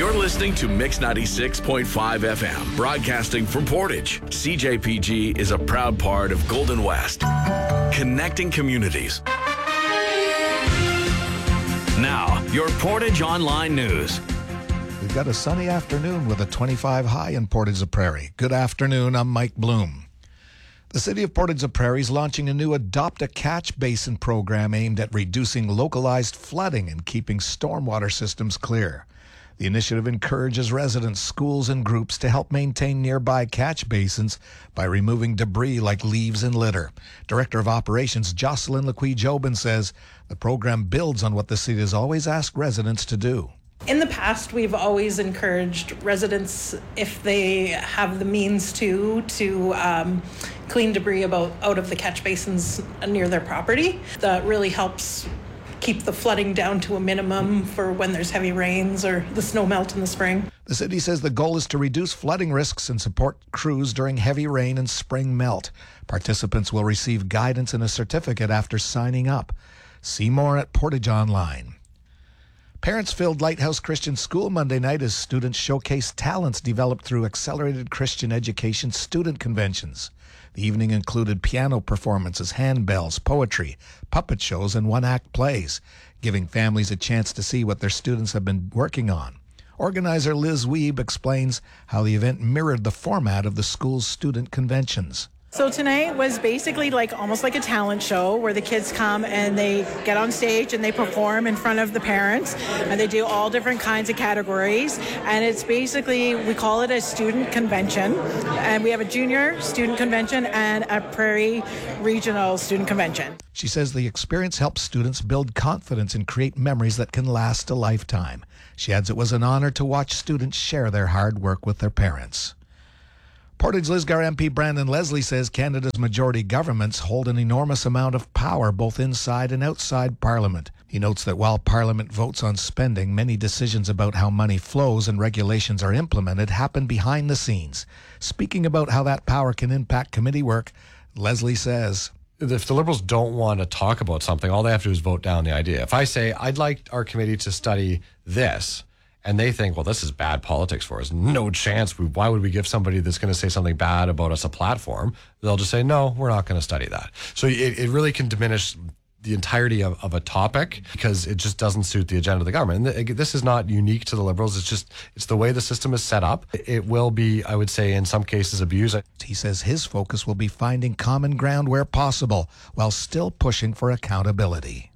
You're listening to Mix 96.5 FM, broadcasting from Portage. CJPG is a proud part of Golden West, connecting communities. Now, your Portage Online News. We've got a sunny afternoon with a 25 high in Portage-la-Prairie. Good afternoon, I'm Mike Bloom. The City of Portage-la-Prairie is launching a new Adopt a Catch Basin program aimed at reducing localized flooding and keeping stormwater systems clear. The initiative encourages residents, schools, and groups to help maintain nearby catch basins by removing debris like leaves and litter. Director of Operations Jocelyn Lequi-Jobin says the program builds on what the city has always asked residents to do. In the past, we've always encouraged residents, if they have the means to clean debris out of the catch basins near their property. That really helps keep the flooding down to a minimum for when there's heavy rains or the snow melt in the spring. The city says the goal is to reduce flooding risks and support crews during heavy rain and spring melt. Participants will receive guidance and a certificate after signing up. See more at Portage Online. Parents filled Lighthouse Christian School Monday night as students showcased talents developed through Accelerated Christian Education student conventions. The evening included piano performances, handbells, poetry, puppet shows, and one-act plays, giving families a chance to see what their students have been working on. Organizer Liz Weeb explains how the event mirrored the format of the school's student conventions. So tonight was basically almost like a talent show where the kids come and they get on stage and they perform in front of the parents, and they do all different kinds of categories. And it's basically, we call it a student convention, and we have a junior student convention and a Prairie Regional student convention. She says the experience helps students build confidence and create memories that can last a lifetime. She adds it was an honor to watch students share their hard work with their parents. Portage-Lisgar MP Brandon Leslie says Canada's majority governments hold an enormous amount of power both inside and outside Parliament. He notes that while Parliament votes on spending, many decisions about how money flows and regulations are implemented happen behind the scenes. Speaking about how that power can impact committee work, Leslie says, if the Liberals don't want to talk about something, all they have to do is vote down the idea. If I say, I'd like our committee to study this, and they think, well, this is bad politics for us, no chance, why would we give somebody that's going to say something bad about us a platform? They'll just say, no, we're not going to study that. So it really can diminish the entirety of a topic because it just doesn't suit the agenda of the government. And this is not unique to the Liberals. It's the way the system is set up. It will be, I would say, in some cases, abused. He says his focus will be finding common ground where possible while still pushing for accountability.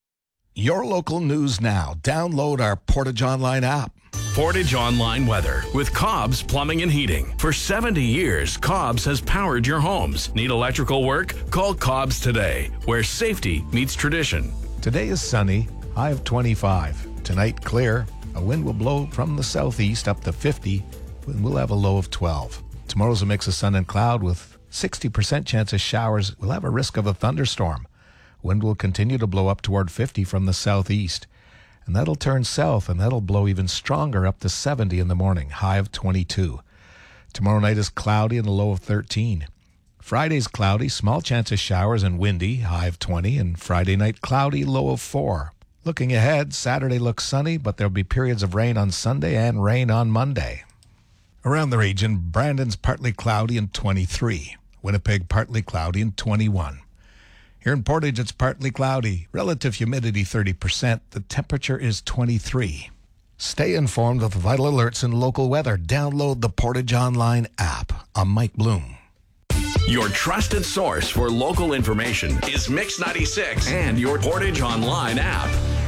Your local news now. Download our Portage Online app. Portage Online Weather with Cobb's Plumbing and Heating. For 70 years, Cobb's has powered your homes. Need electrical work? Call Cobb's today, where safety meets tradition. Today is sunny, high of 25. Tonight, clear. A wind will blow from the southeast up to 50, and we'll have a low of 12. Tomorrow's a mix of sun and cloud with 60% chance of showers. We'll have a risk of a thunderstorm. Wind will continue to blow up toward 50 from the southeast. And that'll turn south, and that'll blow even stronger up to 70 in the morning, high of 22. Tomorrow night is cloudy and a low of 13. Friday's cloudy, small chance of showers and windy, high of 20. And Friday night cloudy, low of 4. Looking ahead, Saturday looks sunny, but there'll be periods of rain on Sunday and rain on Monday. Around the region, Brandon's partly cloudy and 23. Winnipeg partly cloudy and 21. Here in Portage, it's partly cloudy. Relative humidity 30%. The temperature is 23. Stay informed with vital alerts and local weather. Download the Portage Online app. I'm Mike Bloom. Your trusted source for local information is Mix 96 and your Portage Online app.